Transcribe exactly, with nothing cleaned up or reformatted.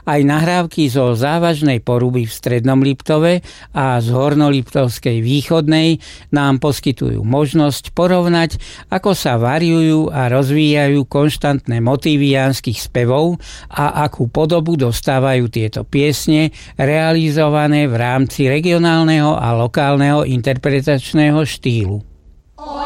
Aj nahrávky zo Závažnej Poruby v Strednom Liptove a z Hornoliptovskej Východnej nám poskytujú možnosť porovnať, ako sa variujú a rozvíjajú konštantné motívy jánskych spevov a akú podobu dostávajú tieto piesne realizované v rámci regionálneho a lokálneho interpretačného štýlu.